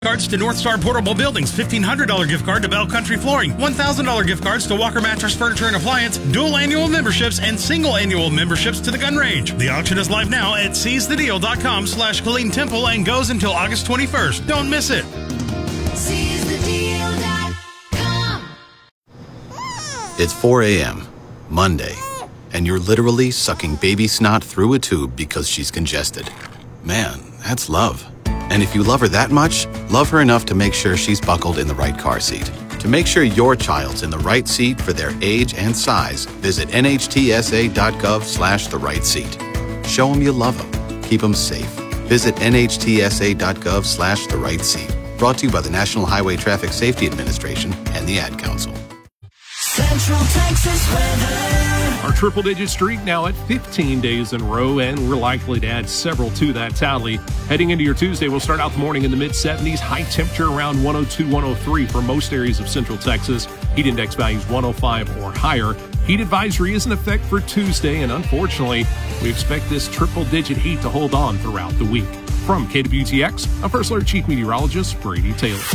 Cards to North Star Portable Buildings, $1,500 gift card to Bell Country Flooring, $1,000 gift cards to Walker Mattress Furniture and Appliance, dual annual memberships, and single annual memberships to the gun range. The auction is live now at seizethedeal.com/Colleen Temple and goes until August 21st. Don't miss it. SeizeTheDeal.com. It's 4 a.m., Monday, and you're literally sucking baby snot through a tube because she's congested. Man, that's love. And if you love her that much, love her enough to make sure she's buckled in the right car seat. To make sure your child's in the right seat for their age and size, visit nhtsa.gov/the right seat. Show them you love them. Keep them safe. Visit nhtsa.gov/the right seat. Brought to you by the National Highway Traffic Safety Administration and the Ad Council. Central Texas weather. Our triple-digit streak now at 15 days in a row, and we're likely to add several to that tally. Heading into your Tuesday, we'll start out the morning in the mid-70s, high temperature around 102, 103 for most areas of Central Texas. Heat index values 105 or higher. Heat advisory is in effect for Tuesday, and unfortunately, we expect this triple-digit heat to hold on throughout the week. From KWTX, I'm First Alert Chief Meteorologist Brady Taylor.